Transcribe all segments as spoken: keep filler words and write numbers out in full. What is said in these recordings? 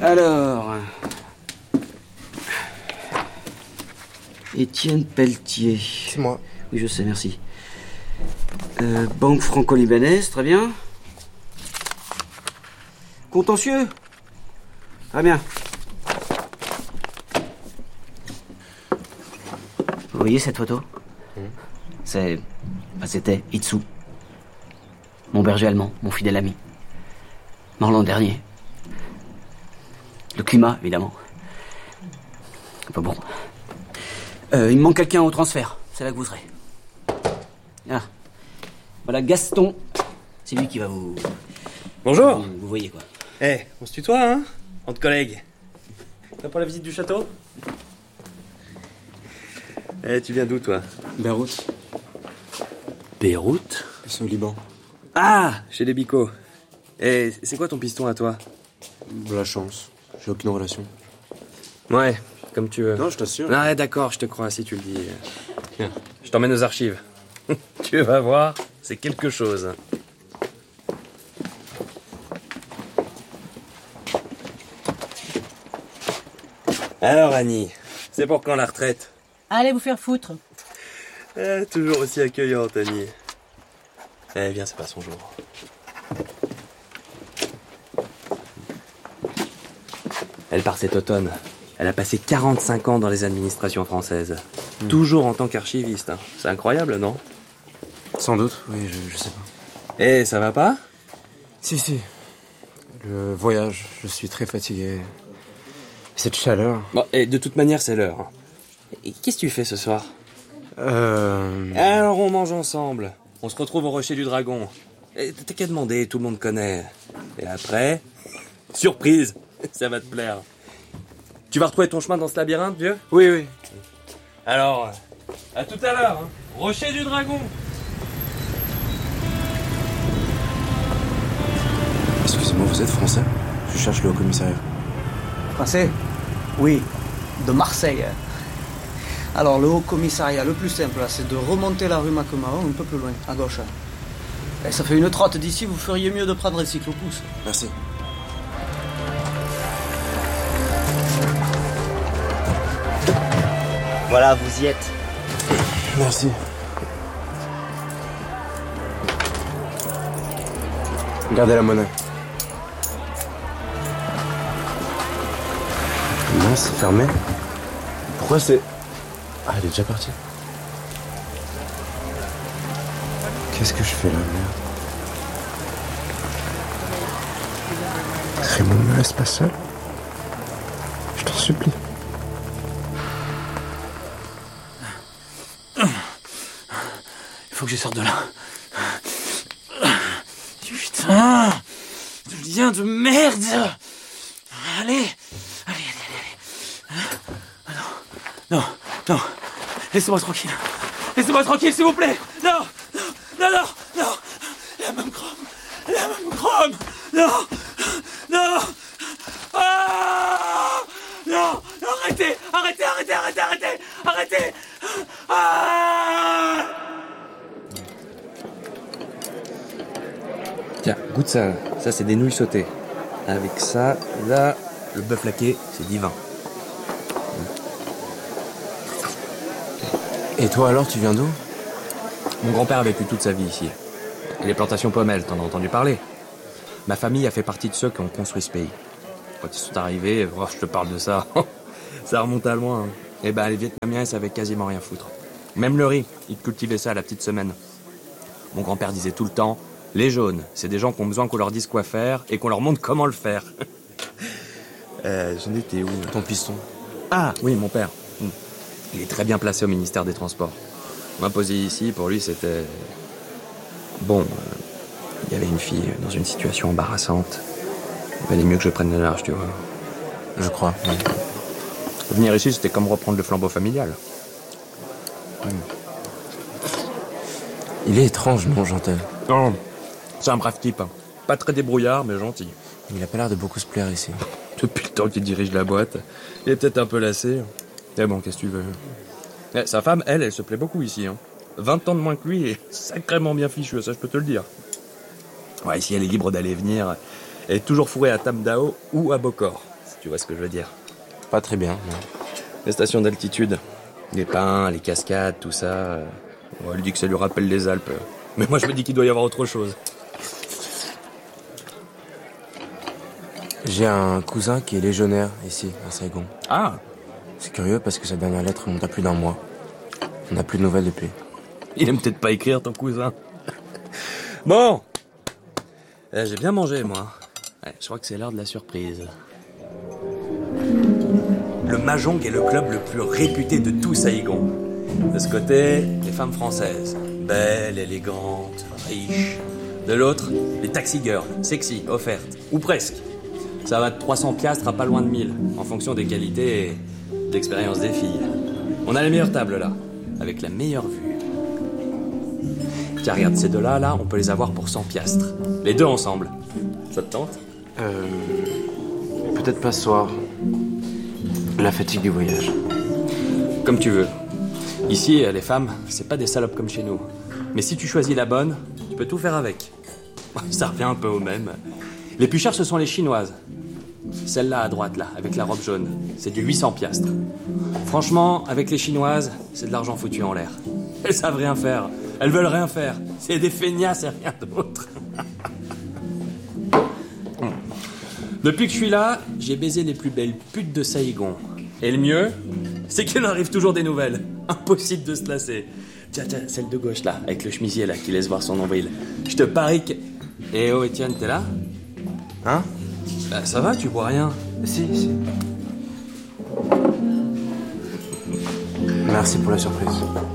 Alors... Étienne Pelletier. C'est moi. Oui, je sais, merci. Euh, Banque franco-libanaise, très bien. Contentieux. Très bien. Vous voyez cette photo ? mmh. C'est... Enfin, c'était Itsu. Mon berger allemand, mon fidèle ami. Mort l'an dernier. Le climat, évidemment. Enfin bon. Euh, il me manque quelqu'un au transfert. C'est là que vous serez. Ah. Voilà, Gaston. C'est lui qui va vous... Bonjour. Vous, vous voyez, quoi. Eh, hey, on se tutoie, hein ? Entre collègues. T'as pour la visite du château ? Eh, hey, tu viens d'où, toi ? Beyrouth. Beyrouth ? C'est au Liban. Ah, chez les Bicots. Et hey, c'est quoi ton piston à toi ? De la chance. J'ai aucune relation. Ouais, comme tu veux. Non, je t'assure. Ah, d'accord, je te crois si tu le dis. Viens. Je t'emmène aux archives. Tu vas voir, c'est quelque chose. Alors, Annie, c'est pour quand la retraite ? Allez vous faire foutre. Eh, toujours aussi accueillante, Annie. Eh, viens, c'est pas son jour. Elle part cet automne. Elle a passé quarante-cinq ans dans les administrations françaises. Mmh. Toujours en tant qu'archiviste. Hein. C'est incroyable, non ? Sans doute, oui, je, je sais pas. Eh, ça va pas ? Si, si. Le voyage, je suis très fatigué. Cette chaleur... Bon, et de toute manière, c'est l'heure. Et qu'est-ce que tu fais ce soir ? Euh... Alors, on mange ensemble. On se retrouve au Rocher du Dragon. Et t'as qu'à demander, tout le monde connaît. Et après... Surprise ! Ça va te plaire. Tu vas retrouver ton chemin dans ce labyrinthe, vieux ? Oui, oui. Alors, à tout à l'heure, hein. Rocher du Dragon. Excusez-moi, vous êtes français ? Je cherche le haut-commissariat. Français ? Oui, de Marseille. Alors, le haut-commissariat, le plus simple, là, c'est de remonter la rue Macquemart, un peu plus loin, à gauche. Et ça fait une trotte d'ici, vous feriez mieux de prendre un cyclopousse. Merci. Voilà, vous y êtes. Merci. Gardez la monnaie. Non, c'est fermé. Pourquoi c'est... Ah, elle est déjà partie. Qu'est-ce que je fais là, merde? Raymond, ne me laisse pas seul. Je t'en supplie. Il faut que je sorte de là. Putain, de lien de merde. Allez, allez, allez, allez. Ah non, non, non. Laissez-moi tranquille. Laissez-moi tranquille, s'il vous plaît. Non, non, non, non, non. La même chrome, la même chrome. Non, non. Ah, non, arrêtez, arrêtez, arrêtez, arrêtez, arrêtez, arrêtez. Ah. Tiens, goûte ça. Ça, c'est des nouilles sautées. Avec ça, là, le bœuf laqué, c'est divin. Et toi alors, tu viens d'où? Mon grand-père a vécu toute sa vie ici. Et les plantations Pommel, t'en as entendu parler? Ma famille a fait partie de ceux qui ont construit ce pays. Quand ils sont arrivés, oh, je te parle de ça, ça remonte à loin. Hein. Et ben, les Vietnamiens, ils savaient quasiment rien foutre. Même le riz, ils cultivaient ça à la petite semaine. Mon grand-père disait tout le temps, les jaunes, c'est des gens qui ont besoin qu'on leur dise quoi faire et qu'on leur montre comment le faire. euh, j'en étais où? Ton piston. Ah, oui, mon père. Il est très bien placé au ministère des Transports. M'imposer ici, pour lui, c'était... Bon, euh, il y avait une fille dans une situation embarrassante. Il valait mieux que je prenne le large, tu vois. Je crois, oui. Venir ici, c'était comme reprendre le flambeau familial. Oui. Il est étrange, non, Jantel? Non, c'est un brave type. Hein. Pas très débrouillard, mais gentil. Il a pas l'air de beaucoup se plaire ici. Depuis le temps qu'il dirige la boîte, il est peut-être un peu lassé. Mais bon, qu'est-ce que tu veux? Eh, sa femme, elle, elle se plaît beaucoup ici. Hein. vingt ans de moins que lui et sacrément bien fichu, ça je peux te le dire. Ouais, ici elle est libre d'aller et venir. Elle est toujours fourrée à Tam Dao ou à Bokor. tu vois ce que je veux dire. Pas très bien, non. Les stations d'altitude, les pins, les cascades, tout ça... Euh... Bon, elle dit que ça lui rappelle les Alpes. Mais moi, je me dis qu'il doit y avoir autre chose. J'ai un cousin qui est légionnaire ici, à Saigon. Ah. C'est curieux parce que sa dernière lettre remonte à plus d'un mois. On n'a plus de nouvelles depuis. Il aime peut-être pas écrire, ton cousin. Bon. Eh, j'ai bien mangé, moi. Ouais, je crois que c'est l'heure de la surprise. Le Mahjong est le club le plus réputé de tout Saigon. De ce côté, les femmes françaises. Belles, élégantes, riches. De l'autre, les taxi girls, sexy, offertes. Ou presque. Ça va de trois cents piastres à pas loin de mille, en fonction des qualités et de l'expérience des filles. On a les meilleures tables là, avec la meilleure vue. Tiens, regarde, ces deux-là, là, on peut les avoir pour cent piastres. Les deux ensemble. Ça te tente ? Euh... Peut-être pas ce soir. La fatigue du voyage. Comme tu veux. Ici, les femmes, c'est pas des salopes comme chez nous. Mais si tu choisis la bonne, tu peux tout faire avec. Ça revient un peu au même. Les plus chères, ce sont les chinoises. Celle-là à droite, là, avec la robe jaune, c'est du huit cents piastres. Franchement, avec les chinoises, c'est de l'argent foutu en l'air. Elles savent rien faire. Elles veulent rien faire. C'est des feignasses et rien d'autre. Depuis que je suis là, j'ai baisé les plus belles putes de Saigon. Et le mieux, c'est qu'il en arrive toujours des nouvelles. Impossible de se lasser. Tiens, tiens, celle de gauche, là, avec le chemisier, là, qui laisse voir son nombril. Je te parie que... Eh oh, Étienne, t'es là ? Hein ? Bah, ça va, tu bois rien. Si, si. Merci pour la surprise.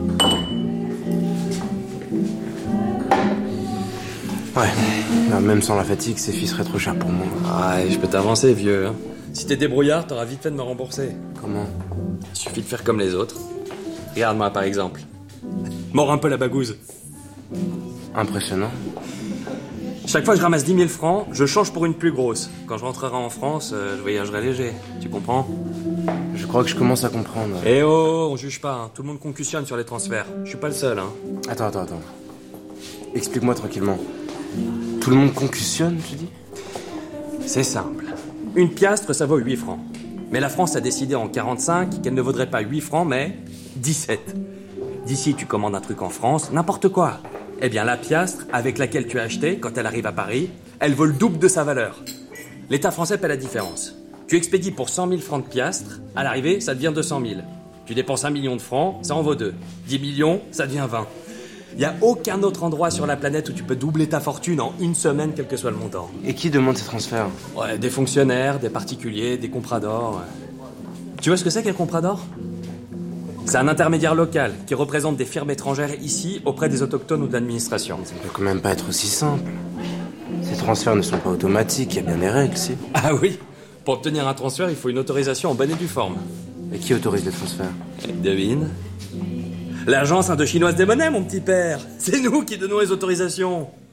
Ouais, bah, même sans la fatigue, ces filles seraient trop chères pour moi. Ah, je peux t'avancer, vieux. Hein. Si t'es débrouillard, t'auras vite fait de me rembourser. Comment ? Il suffit de faire comme les autres. Regarde-moi, par exemple. Mord un peu la bagouze. Impressionnant. Chaque fois que je ramasse dix mille francs, je change pour une plus grosse. Quand je rentrerai en France, euh, je voyagerai léger. Tu comprends ? Je crois que je commence à comprendre. Eh oh, on juge pas. Hein. Tout le monde concussionne sur les transferts. Je suis pas le seul, hein. Attends, attends, attends. Explique-moi tranquillement. Tout le monde concussionne, tu dis ? C'est simple. Une piastre, ça vaut huit francs. Mais la France a décidé en quarante-cinq qu'elle ne vaudrait pas huit francs, mais dix-sept. D'ici, tu commandes un truc en France, n'importe quoi. Eh bien, la piastre avec laquelle tu as acheté, quand elle arrive à Paris, elle vaut le double de sa valeur. L'État français paie la différence. Tu expédies pour cent mille francs de piastres, à l'arrivée, ça devient deux cent mille. Tu dépenses un million de francs, ça en vaut deux. dix millions, ça devient vingt. Il n'y a aucun autre endroit sur la planète où tu peux doubler ta fortune en une semaine, quel que soit le montant. Et qui demande ces transferts ? Ouais, des fonctionnaires, des particuliers, des compradors. Tu vois ce que c'est qu'un comprador ? C'est un intermédiaire local qui représente des firmes étrangères ici auprès des autochtones ou de l'administration. Ça ne peut quand même pas être aussi simple. Ces transferts ne sont pas automatiques, il y a bien des règles, si. Ah oui ? Pour obtenir un transfert, il faut une autorisation en bonne et due forme. Et qui autorise les transferts ? Devine. L'agence indochinoise des monnaies, mon petit père. C'est nous qui donnons les autorisations.